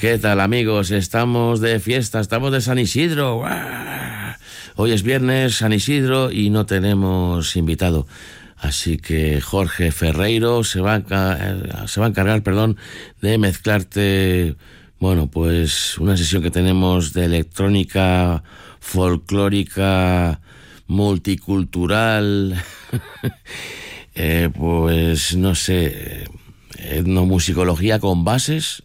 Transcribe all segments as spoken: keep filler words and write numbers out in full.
¿Qué tal, amigos? Estamos de fiesta, estamos de San Isidro. ¡Uah! Hoy es viernes, San Isidro, y no tenemos invitado. Así que Jorge Ferreiro se va a, se va a encargar, perdón, de mezclarte, bueno, pues una sesión que tenemos de electrónica folclórica, multicultural, eh, pues no sé, etnomusicología con bases.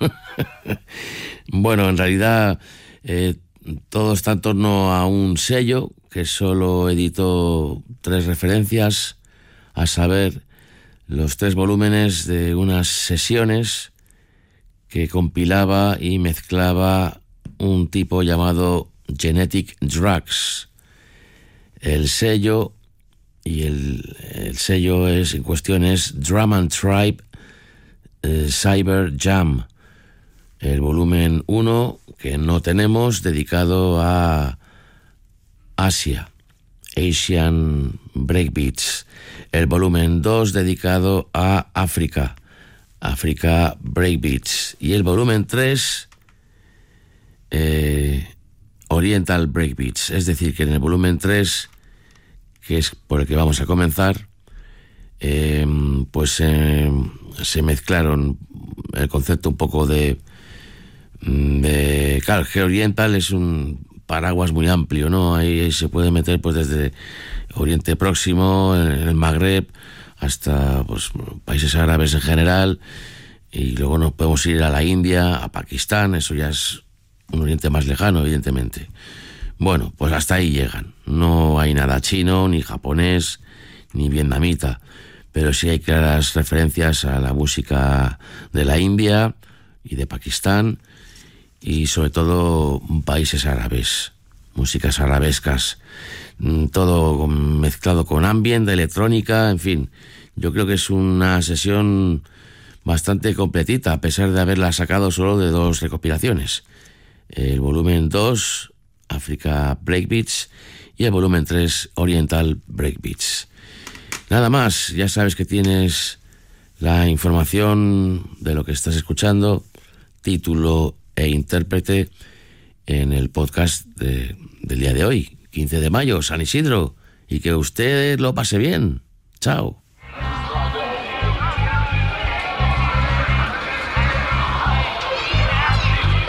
Bueno, en realidad eh, todo está en torno a un sello que solo editó tres referencias, a saber, los tres volúmenes de unas sesiones que compilaba y mezclaba un tipo llamado Genetic Drugs. El sello y el, el sello es en cuestión es Drum and Tribe eh, Cyber Jam. El volumen uno, que no tenemos, dedicado a Asia, Asian Breakbeats. El volumen dos, dedicado a África, África Breakbeats. Y el volumen tres, eh, Oriental Breakbeats. Es decir, que en el volumen tres, que es por el que vamos a comenzar, eh, pues eh, se mezclaron el concepto un poco de... de claro, que Oriental es un paraguas muy amplio, ¿no? Ahí, ahí se puede meter pues desde Oriente Próximo, en el Magreb, hasta pues países árabes en general, y luego nos podemos ir a la India, a Pakistán. Eso ya es un Oriente más lejano, evidentemente. Bueno, pues hasta ahí llegan. No hay nada chino, ni japonés, ni vietnamita, pero sí hay claras referencias a la música de la India y de Pakistán, y sobre todo países árabes, músicas arabescas, todo mezclado con ambient, electrónica, en fin. Yo creo que es una sesión bastante completita, a pesar de haberla sacado solo de dos recopilaciones. El volumen dos, Africa Breakbeats, y el volumen tres, Oriental Breakbeats. Nada más, ya sabes que tienes la información de lo que estás escuchando, título e intérprete, en el podcast de, del día de hoy, quince de mayo, San Isidro, y que usted lo pase bien. Chao.